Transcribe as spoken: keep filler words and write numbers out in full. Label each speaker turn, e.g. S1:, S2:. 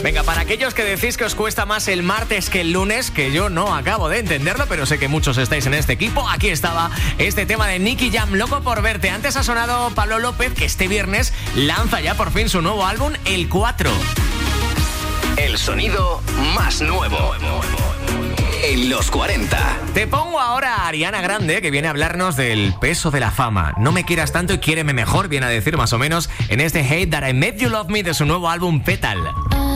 S1: Venga, para aquellos que decís que os cuesta más el martes que el lunes, que yo no acabo de entenderlo, pero sé que muchos estáis en este equipo, aquí estaba este tema de Nicky Jam, Loco por verte. Antes ha sonado Pablo López, que este viernes lanza ya por fin su nuevo álbum, El cuatro.
S2: El sonido más nuevo en los cuarenta.
S1: Te pongo ahora a Ariana Grande, que viene a hablarnos del peso de la fama. No me quieras tanto y quiéreme mejor, viene a decir más o menos en este Hate That I Made You Love Me de su nuevo álbum Petal.